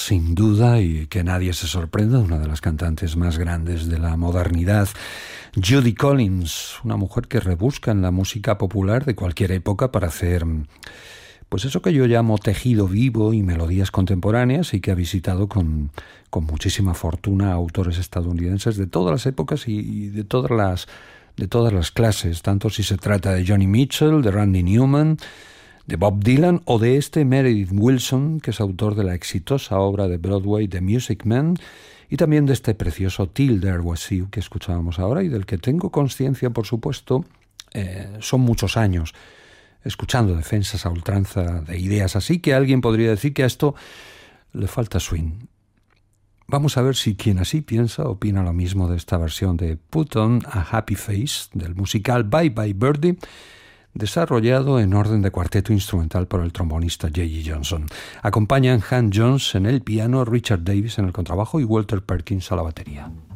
sin duda, y que nadie se sorprenda, una de las cantantes más grandes de la modernidad, Judy Collins, una mujer que rebusca en la música popular de cualquier época para hacer, pues eso que yo llamo tejido vivo y melodías contemporáneas, y que ha visitado con muchísima fortuna a autores estadounidenses de todas las épocas y de todas las clases, tanto si se trata de Joni Mitchell, de Randy Newman, de Bob Dylan o de Meredith Willson, que es autor de la exitosa obra de Broadway The Music Man, y también de este precioso Till There Was You que escuchábamos ahora y del que tengo conciencia, por supuesto. Son muchos años escuchando defensas a ultranza de ideas así, que alguien podría decir que a esto le falta swing. Vamos a ver si quien así piensa opina lo mismo de esta versión de Put On a Happy Face del musical Bye Bye Birdie, desarrollado en orden de cuarteto instrumental por el trombonista J.G. Johnson. Acompañan Han Jones en el piano, Richard Davis en el contrabajo y Walter Perkins a la batería.